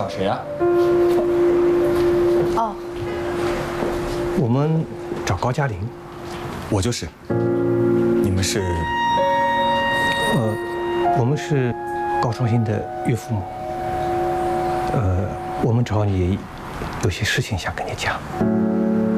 谁啊？ 哦， 我们找高嘉玲。 我就是。你们是？ 我们是高双星的岳父母。我们找你有些事情想跟你讲。